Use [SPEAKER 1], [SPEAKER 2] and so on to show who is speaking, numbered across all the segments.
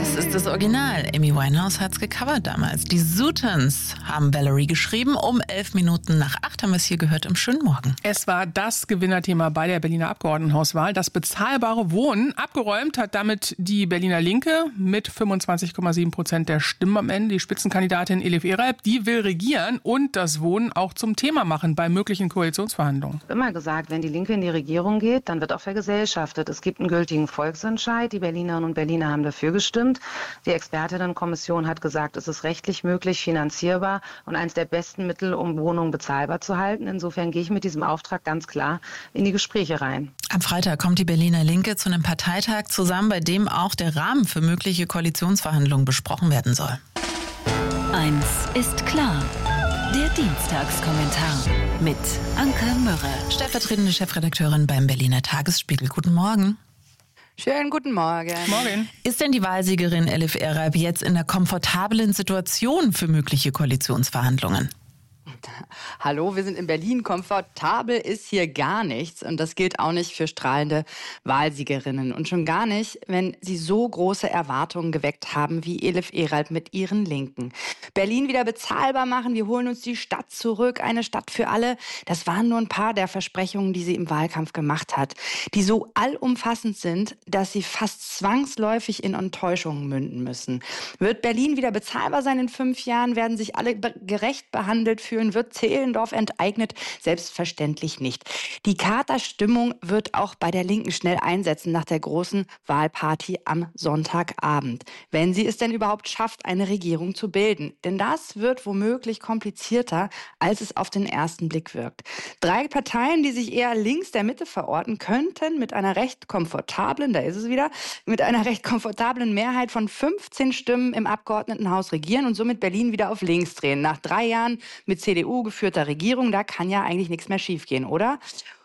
[SPEAKER 1] Das ist das Original. Amy Winehouse hat's gecovert damals. Die Sutons haben Valerie geschrieben. Um 11 Minuten nach 8 haben wir es hier gehört im schönen Morgen.
[SPEAKER 2] Es war das Gewinnerthema bei der Berliner Abgeordnetenhauswahl. Das bezahlbare Wohnen. Abgeräumt hat damit die Berliner Linke mit 25,7% der Stimmen am Ende. Die Spitzenkandidatin Elif Eralp, die will regieren und das Wohnen auch zum Thema machen bei möglichen Koalitionsverhandlungen.
[SPEAKER 3] Ich habe immer gesagt, wenn die Linke in die Regierung geht, dann wird auch vergesellschaftet. Es gibt einen gültigen Volksentscheid. Die Berlinerinnen und Berliner haben dafür gestimmt. Die Expertinnenkommission hat gesagt, es ist rechtlich möglich, finanzierbar und eines der besten Mittel, um Wohnungen bezahlbar zu halten. Insofern gehe ich mit diesem Auftrag ganz klar in die Gespräche rein.
[SPEAKER 1] Am Freitag kommt die Berliner Linke zu einem Parteitag zusammen, bei dem auch der Rahmen für mögliche Koalitionsverhandlungen besprochen werden soll.
[SPEAKER 4] Eins ist klar. Der Dienstagskommentar mit Anke Mürre.
[SPEAKER 1] Stellvertretende Chefredakteurin beim Berliner Tagesspiegel. Guten Morgen.
[SPEAKER 5] Schönen guten Morgen.
[SPEAKER 2] Morgen.
[SPEAKER 1] Ist denn die Wahlsiegerin Elif Eralp jetzt in einer komfortablen Situation für mögliche Koalitionsverhandlungen?
[SPEAKER 5] Hallo, wir sind in Berlin. Komfortabel ist hier gar nichts. Und das gilt auch nicht für strahlende Wahlsiegerinnen. Und schon gar nicht, wenn sie so große Erwartungen geweckt haben wie Elif Eralp mit ihren Linken. Berlin wieder bezahlbar machen, wir holen uns die Stadt zurück, eine Stadt für alle. Das waren nur ein paar der Versprechungen, die sie im Wahlkampf gemacht hat, die so allumfassend sind, dass sie fast zwangsläufig in Enttäuschungen münden müssen. Wird Berlin wieder bezahlbar sein in 5 Jahren? Werden sich alle gerecht behandelt fühlen? Wird Zehlendorf enteignet? Selbstverständlich nicht. Die Katerstimmung wird auch bei der Linken schnell einsetzen nach der großen Wahlparty am Sonntagabend. Wenn sie es denn überhaupt schafft, eine Regierung zu bilden. Denn das wird womöglich komplizierter, als es auf den ersten Blick wirkt. 3 Parteien, die sich eher links der Mitte verorten, könnten mit einer recht komfortablen, da ist es wieder, mit einer recht komfortablen Mehrheit von 15 Stimmen im Abgeordnetenhaus regieren und somit Berlin wieder auf links drehen. Nach 3 Jahren mit CDU geführter Regierung, da kann ja eigentlich nichts mehr schiefgehen, oder?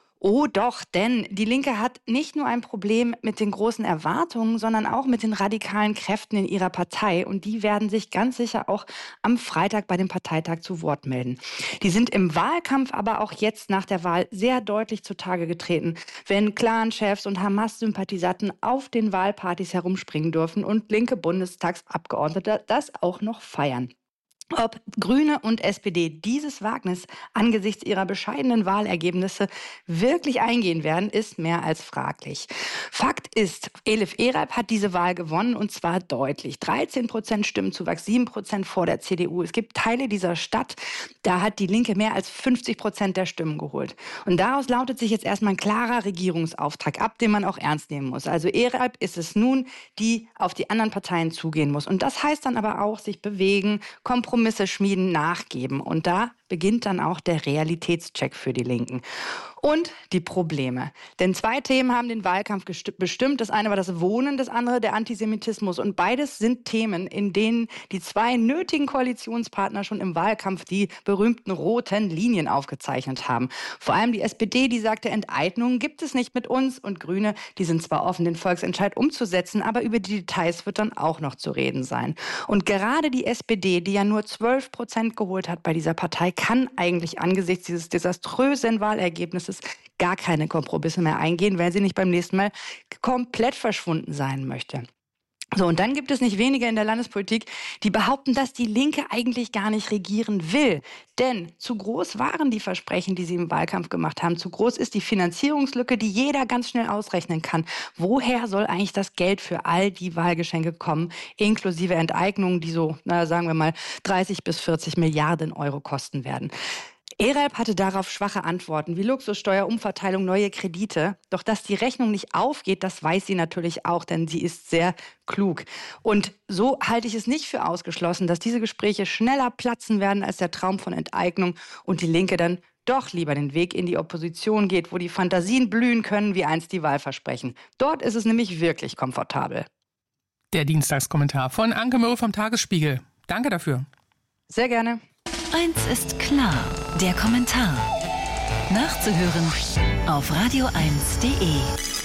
[SPEAKER 5] Oh doch, denn die Linke hat nicht nur ein Problem mit den großen Erwartungen, sondern auch mit den radikalen Kräften in ihrer Partei. Und die werden sich ganz sicher auch am Freitag bei dem Parteitag zu Wort melden. Die sind im Wahlkampf, aber auch jetzt nach der Wahl sehr deutlich zutage getreten, wenn Clanchefs und Hamas-Sympathisanten auf den Wahlpartys herumspringen dürfen und linke Bundestagsabgeordnete das auch noch feiern. Ob Grüne und SPD dieses Wagnis angesichts ihrer bescheidenen Wahlergebnisse wirklich eingehen werden, ist mehr als fraglich. Fakt ist, Elif Eralp hat diese Wahl gewonnen und zwar deutlich. 13% Stimmenzuwachs, 7% vor der CDU. Es gibt Teile dieser Stadt, da hat die Linke mehr als 50% der Stimmen geholt. Und daraus lautet sich jetzt erstmal ein klarer Regierungsauftrag ab, den man auch ernst nehmen muss. Also Eralp ist es nun, die auf die anderen Parteien zugehen muss. Und das heißt dann aber auch, sich bewegen, Kompromisse schmieden, nachgeben. Und da beginnt dann auch der Realitätscheck für die Linken. Und die Probleme. Denn 2 Themen haben den Wahlkampf bestimmt. Das eine war das Wohnen, das andere der Antisemitismus. Und beides sind Themen, in denen die 2 nötigen Koalitionspartner schon im Wahlkampf die berühmten roten Linien aufgezeichnet haben. Vor allem die SPD, die sagte, Enteignung gibt es nicht mit uns. Und Grüne, die sind zwar offen, den Volksentscheid umzusetzen, aber über die Details wird dann auch noch zu reden sein. Und gerade die SPD, die ja nur 12% geholt hat bei dieser Partei, kann eigentlich angesichts dieses desaströsen Wahlergebnisses gar keine Kompromisse mehr eingehen, weil sie nicht beim nächsten Mal komplett verschwunden sein möchte. So, und dann gibt es nicht wenige in der Landespolitik, die behaupten, dass die Linke eigentlich gar nicht regieren will. Denn zu groß waren die Versprechen, die sie im Wahlkampf gemacht haben. Zu groß ist die Finanzierungslücke, die jeder ganz schnell ausrechnen kann. Woher soll eigentlich das Geld für all die Wahlgeschenke kommen, inklusive Enteignungen, die so, sagen wir mal, 30 bis 40 Milliarden Euro kosten werden? Eralp hatte darauf schwache Antworten, wie Luxussteuer, Umverteilung, neue Kredite. Doch dass die Rechnung nicht aufgeht, das weiß sie natürlich auch, denn sie ist sehr klug. Und so halte ich es nicht für ausgeschlossen, dass diese Gespräche schneller platzen werden als der Traum von Enteignung und die Linke dann doch lieber den Weg in die Opposition geht, wo die Fantasien blühen können, wie einst die Wahlversprechen. Dort ist es nämlich wirklich komfortabel.
[SPEAKER 2] Der Dienstagskommentar von Anke Mürre vom Tagesspiegel. Danke dafür.
[SPEAKER 5] Sehr gerne.
[SPEAKER 4] Eins ist klar, der Kommentar. Nachzuhören auf radio1.de.